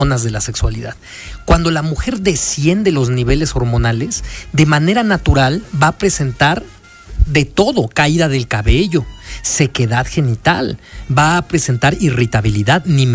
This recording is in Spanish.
de la sexualidad. Cuando la mujer desciende los niveles hormonales, de manera natural va a presentar de todo: caída del cabello, sequedad genital, va a presentar irritabilidad, ni